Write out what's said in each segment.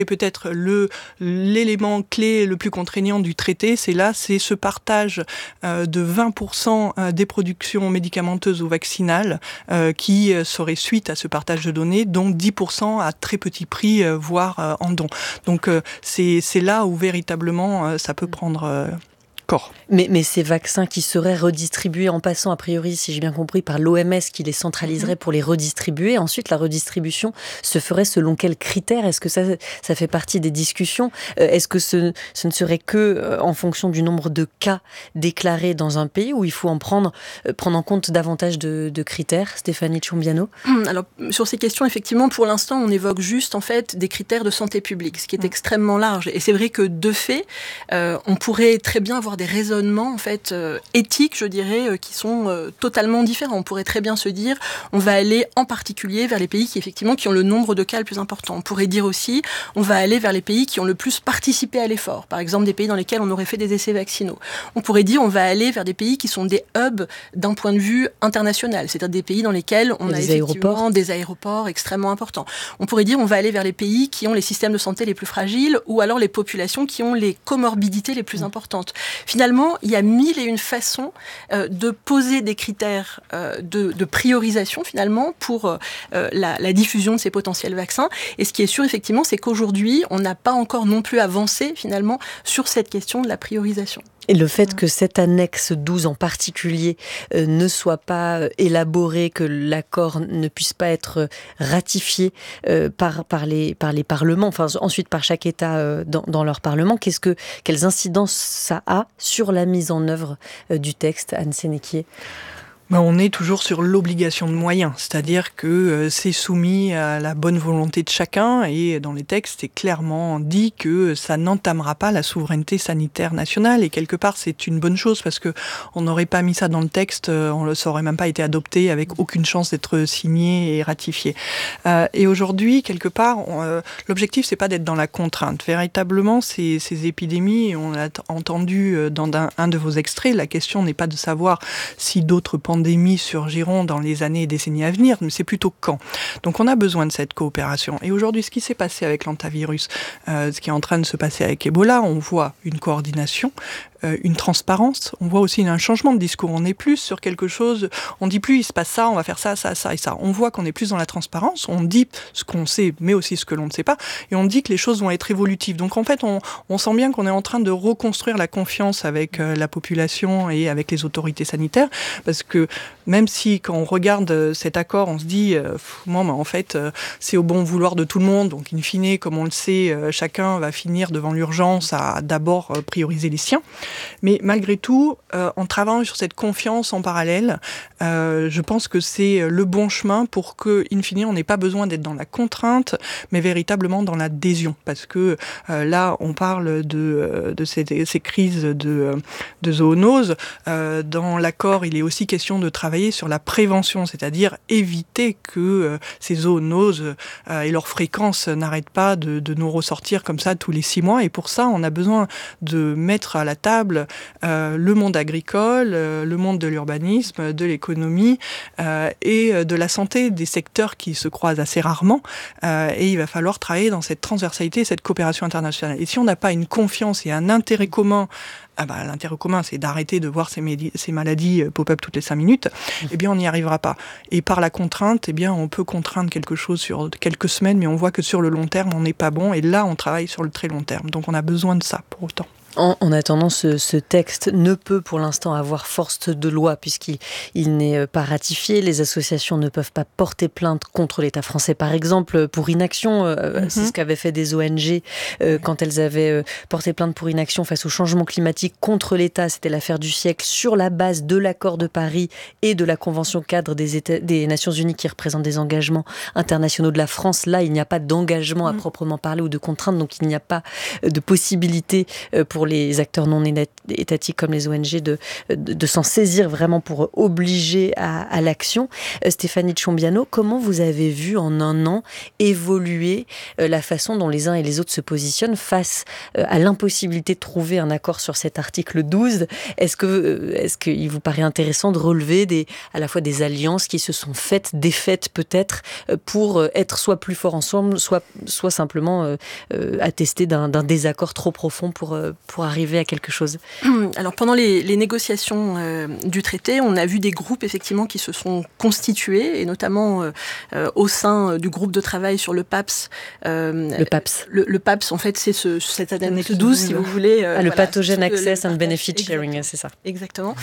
Et peut-être l'élément clé le plus contraignant du traité, c'est ce partage de 20% des productions médicamenteuses ou vaccinales qui serait suite à ce partage de données, dont 10% à très petit prix, voire en don. Donc c'est là où véritablement ça peut prendre corps. Mais ces vaccins qui seraient redistribués en passant, a priori, si j'ai bien compris, par l'OMS qui les centraliserait pour les redistribuer. Ensuite, la redistribution se ferait selon quels critères? Est-ce que ça fait partie des discussions? Est-ce que ce ne serait que en fonction du nombre de cas déclarés dans un pays, où il faut prendre en compte davantage de critères? Stéphanie Tchombiano. Alors, sur ces questions, effectivement, pour l'instant, on évoque juste, en fait, des critères de santé publique, ce qui est extrêmement large. Et c'est vrai que, de fait, on pourrait très bien avoir des raisonnements en fait éthiques, je dirais, qui sont totalement différents. On pourrait très bien se dire, on va aller en particulier vers les pays qui ont le nombre de cas le plus important. On pourrait dire aussi, on va aller vers les pays qui ont le plus participé à l'effort. Par exemple, des pays dans lesquels on aurait fait des essais vaccinaux. On pourrait dire, on va aller vers des pays qui sont des hubs d'un point de vue international, c'est-à-dire des pays dans lesquels on a effectivement des aéroports extrêmement importants. On pourrait dire, on va aller vers les pays qui ont les systèmes de santé les plus fragiles, ou alors les populations qui ont les comorbidités les plus importantes. Finalement, il y a 1001 façons de poser des critères de priorisation finalement pour la diffusion de ces potentiels vaccins. Et ce qui est sûr effectivement, c'est qu'aujourd'hui, on n'a pas encore non plus avancé finalement sur cette question de la priorisation. Et le fait que cette annexe 12 en particulier ne soit pas élaborée, que l'accord ne puisse pas être ratifié par les parlements, enfin ensuite par chaque État dans leur parlement, quelles incidences ça a sur la mise en œuvre du texte, Anne Sénéquier? On est toujours sur l'obligation de moyens, c'est-à-dire que c'est soumis à la bonne volonté de chacun, et dans les textes, c'est clairement dit que ça n'entamera pas la souveraineté sanitaire nationale, et quelque part, c'est une bonne chose, parce que on n'aurait pas mis ça dans le texte, ça aurait même pas été adopté avec aucune chance d'être signé et ratifié. Et aujourd'hui, quelque part, l'objectif, c'est pas d'être dans la contrainte. Véritablement, ces épidémies, on l'a entendu dans un de vos extraits, la question n'est pas de savoir si d'autres pandémies surgiront dans les années et décennies à venir, mais c'est plutôt quand. Donc on a besoin de cette coopération. Et aujourd'hui, ce qui s'est passé avec l'hantavirus, ce qui est en train de se passer avec Ebola, on voit une coordination, une transparence, on voit aussi un changement de discours. On est plus sur quelque chose, on dit plus il se passe ça, on va faire ça, ça, ça et ça. On voit qu'on est plus dans la transparence, on dit ce qu'on sait, mais aussi ce que l'on ne sait pas, et on dit que les choses vont être évolutives. Donc en fait, on sent bien qu'on est en train de reconstruire la confiance avec la population et avec les autorités sanitaires, parce que même si quand on regarde cet accord, on se dit en fait, c'est au bon vouloir de tout le monde, donc in fine, comme on le sait, chacun va finir devant l'urgence à d'abord prioriser les siens. Mais malgré tout, en travaillant sur cette confiance en parallèle, je pense que c'est le bon chemin pour que, in fine, on n'ait pas besoin d'être dans la contrainte, mais véritablement dans l'adhésion. Parce que là, on parle de ces crises de zoonose. Dans l'accord, il est aussi question de travailler sur la prévention, c'est-à-dire éviter que ces zoonoses et leur fréquence n'arrêtent pas de nous ressortir comme ça tous les 6 mois. Et pour ça, on a besoin de mettre à la table le monde agricole, le monde de l'urbanisme, de l'économie et de la santé, des secteurs qui se croisent assez rarement. Et il va falloir travailler dans cette transversalité, cette coopération internationale. Et si on n'a pas une confiance et un intérêt commun, l'intérêt commun, c'est d'arrêter de voir ces maladies pop-up toutes les 5 minutes, eh bien, on n'y arrivera pas. Et par la contrainte, eh bien, on peut contraindre quelque chose sur quelques semaines, mais on voit que sur le long terme, on n'est pas bon. Et là, on travaille sur le très long terme. Donc, on a besoin de ça pour autant. En attendant, ce texte ne peut pour l'instant avoir force de loi puisqu'il n'est pas ratifié. Les associations ne peuvent pas porter plainte contre l'État français, par exemple, pour inaction. C'est ce qu'avaient fait des ONG quand elles avaient porté plainte pour inaction face au changement climatique contre l'État. C'était l'affaire du siècle sur la base de l'accord de Paris et de la Convention cadre des Nations Unies qui représente des engagements internationaux de la France. Là, il n'y a pas d'engagement à proprement parler ou de contrainte, donc il n'y a pas de possibilité pour pour les acteurs non étatiques comme les ONG de s'en saisir vraiment pour obliger à l'action. Stéphanie Tchombiano, comment vous avez vu en un an évoluer la façon dont les uns et les autres se positionnent face à l'impossibilité de trouver un accord sur cet article 12 ? Est-ce qu'il vous paraît intéressant de relever à la fois des alliances qui se sont faites, défaites peut-être, pour être soit plus forts ensemble, soit simplement attester d'un désaccord trop profond pour arriver à quelque chose ? Alors pendant les négociations du traité, on a vu des groupes effectivement qui se sont constitués, et notamment au sein du groupe de travail sur le PAPS. Le PAPS. Le PAPS, en fait, c'est cette annexe 12, si vous voulez. Le Pathogen Access and Benefit Sharing, c'est ça. Exactement.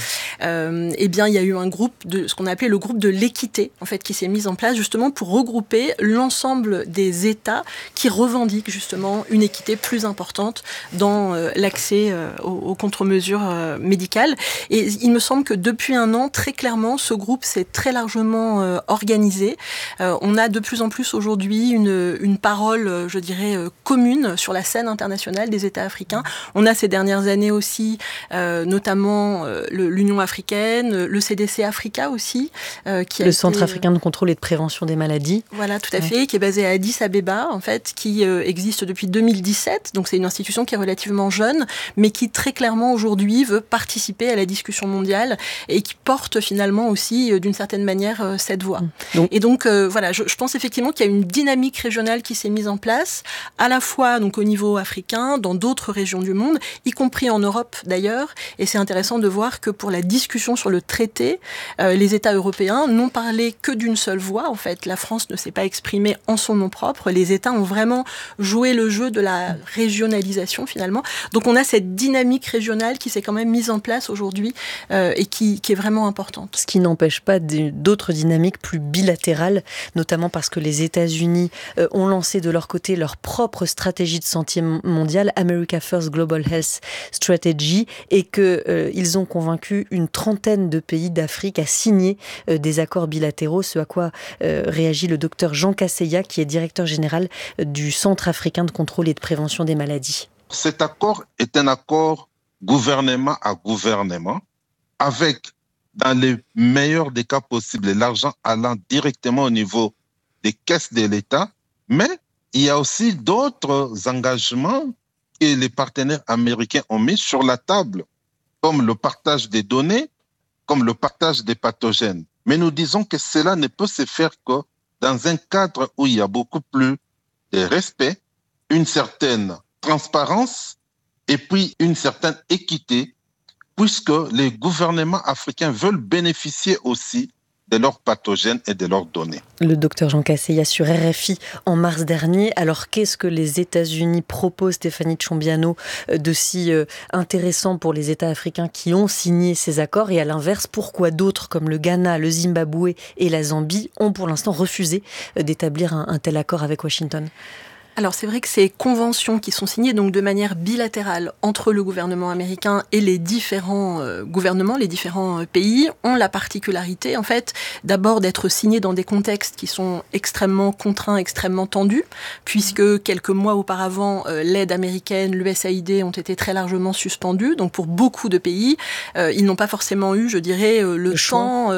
Eh bien, il y a eu un groupe ce qu'on a appelé le groupe de l'équité, en fait, qui s'est mis en place justement pour regrouper l'ensemble des États qui revendiquent justement une équité plus importante dans l'accès aux contre-mesures médicales. Et il me semble que depuis un an, très clairement, ce groupe s'est très largement organisé. On a de plus en plus aujourd'hui une parole, je dirais, commune sur la scène internationale des États africains. On a ces dernières années aussi, notamment l'Union africaine, le CDC Africa aussi. Le Centre africain de contrôle et de prévention des maladies. Voilà, tout à fait, qui est basé à Addis Abeba, en fait, qui existe depuis 2017. Donc c'est une institution qui est relativement jeune, mais qui très clairement aujourd'hui veut participer à la discussion mondiale et qui porte finalement aussi, d'une certaine manière, cette voix. Et donc, voilà, je pense effectivement qu'il y a une dynamique régionale qui s'est mise en place, à la fois donc au niveau africain, dans d'autres régions du monde, y compris en Europe d'ailleurs. Et c'est intéressant de voir que pour la discussion sur le traité, les États européens n'ont parlé que d'une seule voix. En fait, la France ne s'est pas exprimée en son nom propre. Les États ont vraiment joué le jeu de la régionalisation finalement. Donc on a cette dynamique régionale qui s'est quand même mise en place aujourd'hui et qui est vraiment importante. Ce qui n'empêche pas d'autres dynamiques plus bilatérales, notamment parce que les États-Unis ont lancé de leur côté leur propre stratégie de santé mondiale, America First Global Health Strategy, et qu'ils ont convaincu une trentaine de pays d'Afrique à signer des accords bilatéraux, ce à quoi réagit le docteur Jean Casseya, qui est directeur général du Centre africain de contrôle et de prévention des maladies. Cet accord est un accord gouvernement à gouvernement, avec, dans le meilleur des cas possibles, l'argent allant directement au niveau des caisses de l'État, mais il y a aussi d'autres engagements que les partenaires américains ont mis sur la table, comme le partage des données, comme le partage des pathogènes. Mais nous disons que cela ne peut se faire que dans un cadre où il y a beaucoup plus de respect, une certaine transparence et puis une certaine équité, puisque les gouvernements africains veulent bénéficier aussi de leurs pathogènes et de leurs données. Le docteur Jean Casseya sur RFI en mars dernier. Alors qu'est-ce que les États-Unis proposent, Stéphanie Tchombiano, de si intéressant pour les États africains qui ont signé ces accords, et à l'inverse, pourquoi d'autres comme le Ghana, le Zimbabwe et la Zambie ont pour l'instant refusé d'établir un tel accord avec Washington ? Alors c'est vrai que ces conventions qui sont signées donc de manière bilatérale entre le gouvernement américain et les différents gouvernements, les différents pays, ont la particularité en fait d'abord d'être signées dans des contextes qui sont extrêmement contraints, extrêmement tendus, puisque quelques mois auparavant, l'aide américaine, l'USAID ont été très largement suspendues. Donc pour beaucoup de pays, ils n'ont pas forcément eu, je dirais, le champ,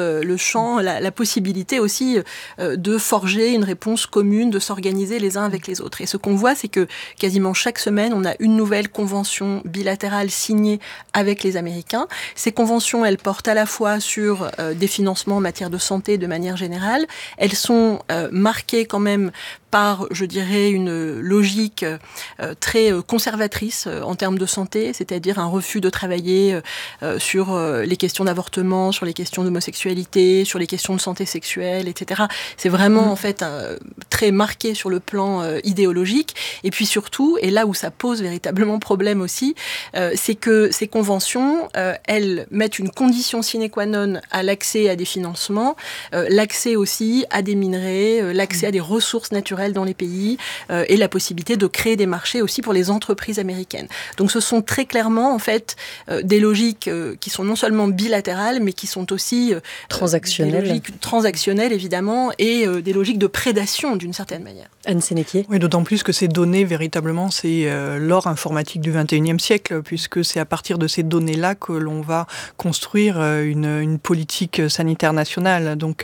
la possibilité aussi de forger une réponse commune, de s'organiser les uns avec les autres. Et ce qu'on voit, c'est que quasiment chaque semaine, on a une nouvelle convention bilatérale signée avec les Américains. Ces conventions, elles portent à la fois sur des financements en matière de santé de manière générale. Elles sont marquées quand même par, je dirais, une logique très conservatrice en termes de santé, c'est-à-dire un refus de travailler sur les questions d'avortement, sur les questions d'homosexualité, sur les questions de santé sexuelle, etc. C'est vraiment en fait très marqué sur le plan idéologique. Et puis surtout, et là où ça pose véritablement problème aussi, c'est que ces conventions, elles mettent une condition sine qua non à l'accès à des financements, l'accès aussi à des minerais, l'accès à des ressources naturelles naturelle dans les pays et la possibilité de créer des marchés aussi pour les entreprises américaines. Donc ce sont très clairement en fait des logiques qui sont non seulement bilatérales mais qui sont aussi transactionnelles. Des logiques transactionnelles évidemment et des logiques de prédation d'une certaine manière. Anne Sénéquier. Oui, d'autant plus que ces données véritablement c'est l'or informatique du XXIe siècle puisque c'est à partir de ces données-là que l'on va construire une politique sanitaire nationale. Donc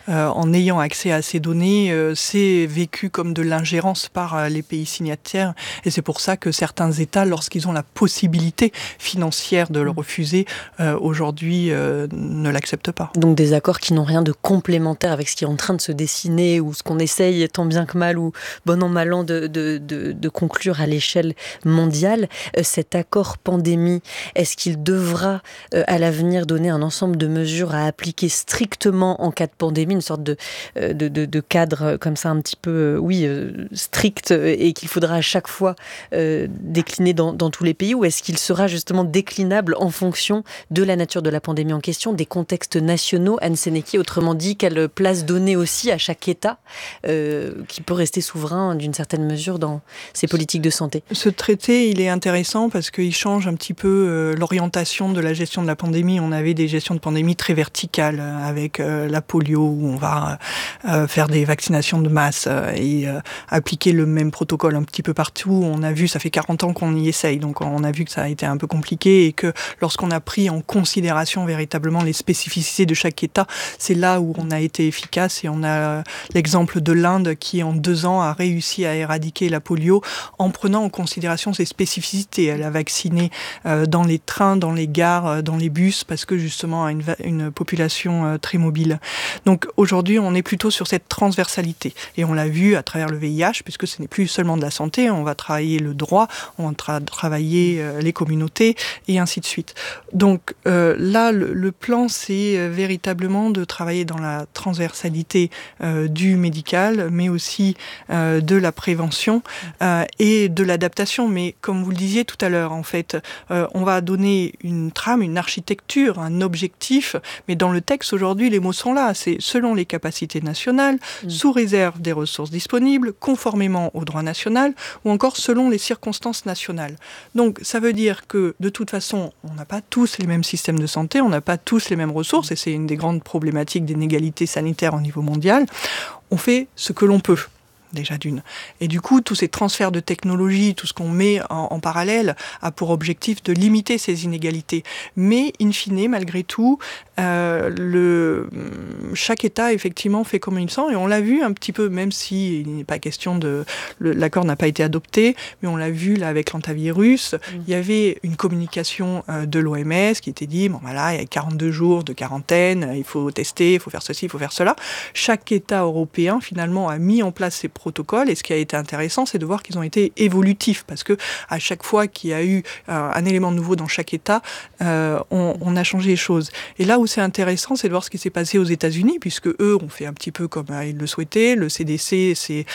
en ayant accès à ces données, c'est vécu comme de l'ingérence par les pays signataires et c'est pour ça que certains États, lorsqu'ils ont la possibilité financière de le refuser, aujourd'hui ne l'acceptent pas. Donc des accords qui n'ont rien de complémentaire avec ce qui est en train de se dessiner ou ce qu'on essaye tant bien que mal ou bon an mal an de conclure à l'échelle mondiale. Cet accord pandémie, est-ce qu'il devra à l'avenir donner un ensemble de mesures à appliquer strictement en cas de pandémie, une sorte de cadre comme ça un petit peu strict et qu'il faudra à chaque fois décliner dans tous les pays, ou est-ce qu'il sera justement déclinable en fonction de la nature de la pandémie en question, des contextes nationaux? Anne Sénéquier, autrement dit, quelle place donner aussi à chaque État qui peut rester souverain d'une certaine mesure dans ses politiques de santé? Ce traité, il est intéressant parce qu'il change un petit peu l'orientation de la gestion de la pandémie. On avait des gestions de pandémie très verticales avec la polio où on va faire des vaccinations de masse et appliquer le même protocole un petit peu partout. On a vu, ça fait 40 ans qu'on y essaye, donc on a vu que ça a été un peu compliqué et que lorsqu'on a pris en considération véritablement les spécificités de chaque État, c'est là où on a été efficace et on a l'exemple de l'Inde qui en 2 ans a réussi à éradiquer la polio en prenant en considération ses spécificités. Elle a vacciné dans les trains, dans les gares, dans les bus parce que justement a une population très mobile. Donc aujourd'hui on est plutôt sur cette transversalité et on l'a vu à travers le VIH puisque ce n'est plus seulement de la santé, on va travailler le droit, on va travailler les communautés et ainsi de suite. Donc là le plan c'est véritablement de travailler dans la transversalité du médical mais aussi de la prévention et de l'adaptation. Mais comme vous le disiez tout à l'heure, en fait, on va donner une trame, une architecture, un objectif, mais dans le texte aujourd'hui, les mots sont là. C'est selon les capacités nationales, sous réserve des ressources disponibles, conformément au droit national, ou encore selon les circonstances nationales. Donc, ça veut dire que, de toute façon, on n'a pas tous les mêmes systèmes de santé, on n'a pas tous les mêmes ressources, et c'est une des grandes problématiques d'inégalité sanitaire au niveau mondial. On fait ce que l'on peut. Déjà d'une. Et du coup, tous ces transferts de technologie, tout ce qu'on met en parallèle a pour objectif de limiter ces inégalités. Mais, in fine, malgré tout, chaque État, effectivement, fait comme il sent. Et on l'a vu un petit peu, même si il n'est pas question l'accord n'a pas été adopté, mais on l'a vu là avec l'antivirus. Il y avait une communication de l'OMS qui était dit, bon voilà, il y a 42 jours de quarantaine, il faut tester, il faut faire ceci, il faut faire cela. Chaque État européen, finalement, a mis en place ces protocoles, et ce qui a été intéressant, c'est de voir qu'ils ont été évolutifs, parce que à chaque fois qu'il y a eu un élément nouveau dans chaque État, on a changé les choses. Et là où c'est intéressant, c'est de voir ce qui s'est passé aux États-Unis, puisque eux ont fait un petit peu comme ils le souhaitaient. Le CDC,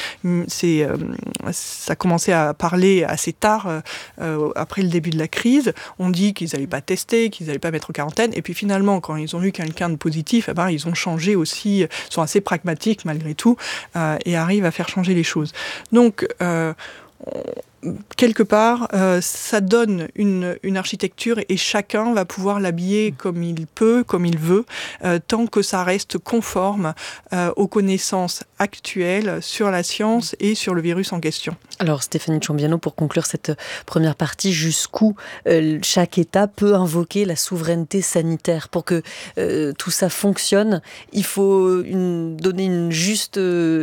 ça commençait à parler assez tard, après le début de la crise. On dit qu'ils n'allaient pas tester, qu'ils n'allaient pas mettre en quarantaine, et puis finalement, quand ils ont eu quelqu'un de positif, ils ont changé aussi, sont assez pragmatiques malgré tout, et arrivent à faire changer les choses. Donc, quelque part, ça donne une architecture et chacun va pouvoir l'habiller comme il peut, comme il veut, tant que ça reste conforme aux connaissances actuelles sur la science et sur le virus en question. Alors Stéphanie Ciambiano, pour conclure cette première partie, jusqu'où chaque État peut invoquer la souveraineté sanitaire? Pour que tout ça fonctionne, il faut donner une juste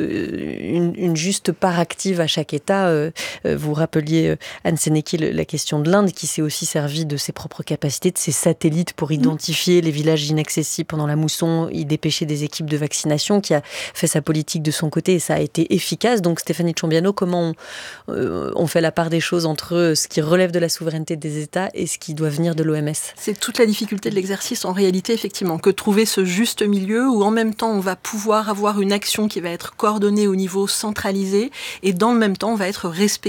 part active à chaque État. Vous rappeliez, Anne Sénéquier, la question de l'Inde, qui s'est aussi servi de ses propres capacités, de ses satellites pour identifier les villages inaccessibles pendant la mousson, y dépêcher des équipes de vaccination, qui a fait sa politique de son côté et ça a été efficace. Donc Stéphanie Ciambiano, comment on fait la part des choses entre ce qui relève de la souveraineté des États et ce qui doit venir de l'OMS? C'est toute la difficulté de l'exercice en réalité, effectivement, que trouver ce juste milieu où en même temps on va pouvoir avoir une action qui va être coordonnée au niveau centralisé et dans le même temps on va être respectueux effectivement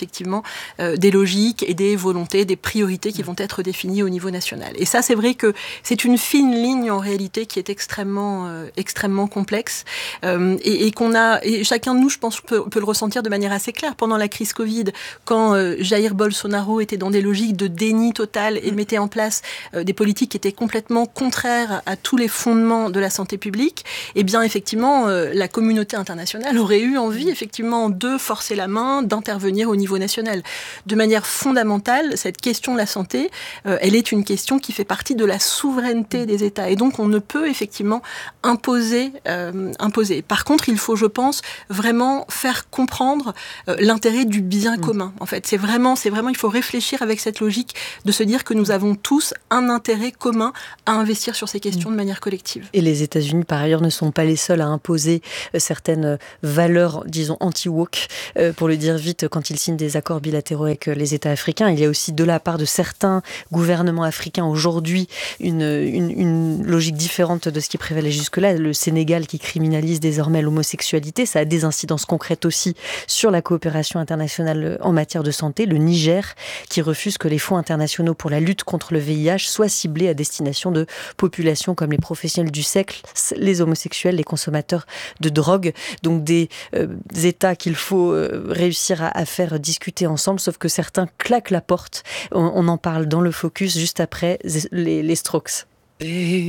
effectivement des logiques et des volontés, des priorités qui vont être définies au niveau national. Et ça, c'est vrai que c'est une fine ligne en réalité qui est extrêmement complexe et chacun de nous, je pense, peut le ressentir de manière assez claire. Pendant la crise Covid, quand Jair Bolsonaro était dans des logiques de déni total et mettait en place des politiques qui étaient complètement contraires à tous les fondements de la santé publique, eh bien effectivement, la communauté internationale aurait eu envie effectivement de forcer la main, d'intervenir au niveau national. De manière fondamentale, cette question de la santé, elle est une question qui fait partie de la souveraineté des États. Et donc, on ne peut effectivement imposer. Par contre, il faut, je pense, vraiment faire comprendre l'intérêt du bien commun. En fait, c'est vraiment, il faut réfléchir avec cette logique de se dire que nous avons tous un intérêt commun à investir sur ces questions de manière collective. Et les États-Unis, par ailleurs, ne sont pas les seuls à imposer certaines valeurs, disons, anti-woke, pour le dire vite, quand ils signent des accords bilatéraux avec les États africains. Il y a aussi, de la part de certains gouvernements africains aujourd'hui, une logique différente de ce qui prévalait jusque-là. Le Sénégal qui criminalise désormais l'homosexualité, ça a des incidences concrètes aussi sur la coopération internationale en matière de santé. Le Niger qui refuse que les fonds internationaux pour la lutte contre le VIH soient ciblés à destination de populations comme les professionnels du sexe, les homosexuels, les consommateurs de drogue. Donc des États qu'il faut réussir à faire discuter ensemble, sauf que certains claquent la porte. On en parle dans le Focus juste après les Strokes.